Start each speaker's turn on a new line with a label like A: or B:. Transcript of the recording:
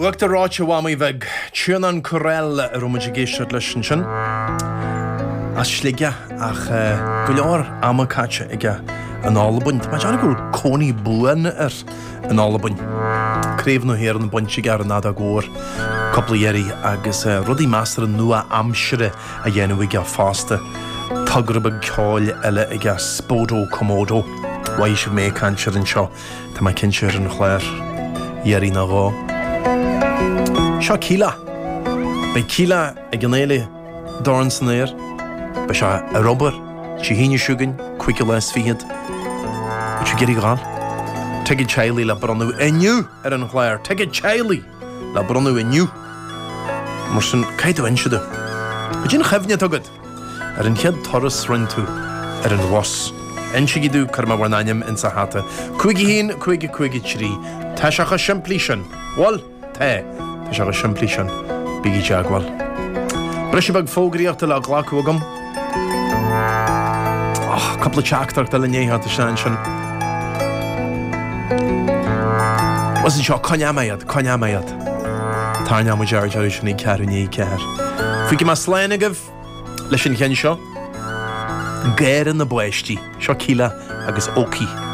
A: Uachta ráite bhámaí bheith tíonan correl rumaide géisteart leis sin. As sliige ach go leor ama caite ige an álabaint. Má deanna gur cónaí buan an álabaint. Créimh nó héar an bunte gar an a góir coppla dhéirí agus rudí meastar an nua amsire a dhéanamh ige fásta. Tugrab ceáil eile ige spódó commódó. Waith se mé canseir an seo tá mai cinseir an chléir dhéirí na gá. Seo cíla. Bei cíla ag an éile dáran san éir. Bei se a robar, si híine siúgan, cuice leis fiad. Si géirí gáil. Teigid teilí le bronú iniu an chléir. Teigid teilí le bronú iniu. Mar sin caiidú insiúda. Ba dín chefne tugad an chead toras rinn tú an was. Ensigidú carma warnaim in sa hata. Cuigi hín, cuigi trí. Tá seach a siimplí sin. Wal, tá seach a siimplí sin. Bigi teagwal. Breisi bag fógraíochta le ghlacu agam. Coppla teachtarachta le néhatha sin. Was in seo coneamaiad. Táine am deir sin í cear ní cear. Fuigi má sléinegah leis sin chéin seo. Géir na buistí, seo cíla agus ócí.